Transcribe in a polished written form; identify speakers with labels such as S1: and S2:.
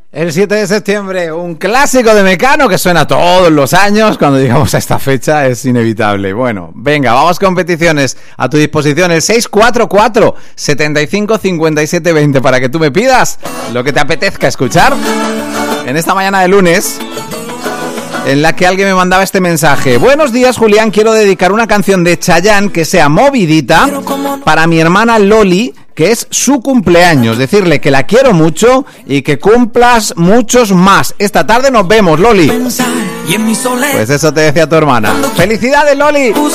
S1: El 7 de septiembre, un clásico de Mecano que suena todos los años. Cuando llegamos a esta fecha es inevitable. Bueno, venga, vamos con peticiones a tu disposición. El 644 75 57 20 para que tú me pidas lo que te apetezca escuchar en esta mañana de lunes, en la que alguien me mandaba este mensaje. Buenos días, Julián, quiero dedicar una canción de Chayanne que sea movidita para mi hermana Loli, que es su cumpleaños. Decirle que la quiero mucho y que cumplas muchos más. Esta tarde nos vemos, Loli. Pues eso te decía tu hermana. ¡Felicidades, Loli!